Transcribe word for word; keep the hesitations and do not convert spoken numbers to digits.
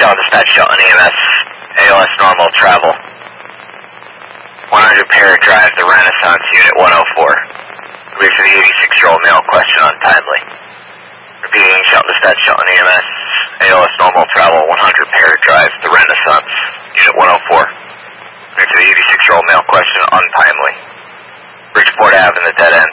Shelton Dispatch, Shelton E M S, A L S normal travel. one hundred Parrot Drive, the Renaissance, Unit one oh four. Reach for the eighty-six-year-old male, question untimely. Repeating, Shelton Dispatch, Shelton E M S, A L S normal travel, one hundred Parrot Drive, the Renaissance, Unit one oh four. Reach for the eighty-six-year-old male, question untimely. Bridgeport Avenue, the dead end.